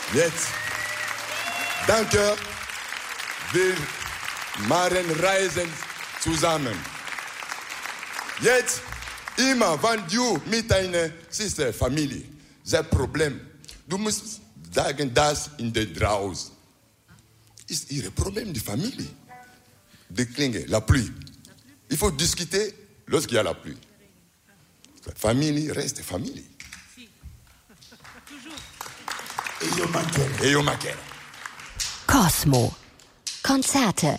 Jetzt, danke, wir machen Reisen zusammen. Jetzt, immer, wenn du mit deiner Schwester, Familie, das Problem, du musst sagen, das in der draußen. Ist ihr Problem, die Familie. Die Klinge, la pluie. Il faut discuter lorsqu'il y a la pluie. La famille reste famille. Cosmo. Konzerte